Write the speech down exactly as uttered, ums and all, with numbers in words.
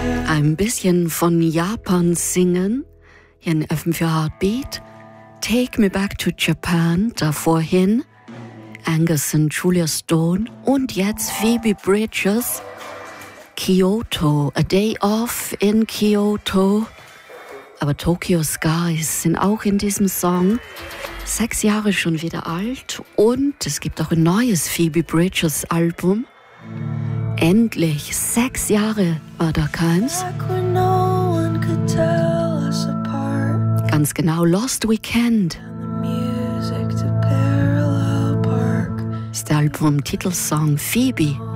Ein bisschen von Japan singen, hier in F M vier Heartbeat. Take Me Back to Japan, davorhin Angus und Julia Stone und jetzt Phoebe Bridgers, Kyoto, A Day Off in Kyoto. Aber Tokyo Skies sind auch in diesem Song. Sechs Jahre schon wieder alt und es gibt auch ein neues Phoebe Bridgers Album. Endlich, sechs Jahre war da keins. Ganz genau, Lost Weekend. Das ist der Album-Titelsong Phoebe.